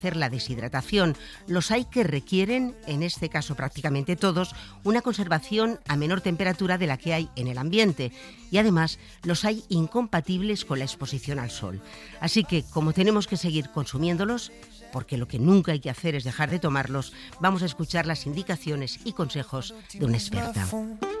la deshidratación. Los hay que requieren, en este caso prácticamente todos, una conservación a menor temperatura de la que hay en el ambiente. Y además los hay incompatibles con la exposición al sol. Así que, como tenemos que seguir consumiéndolos, porque lo que nunca hay que hacer es dejar de tomarlos, vamos a escuchar las indicaciones y consejos de una experta.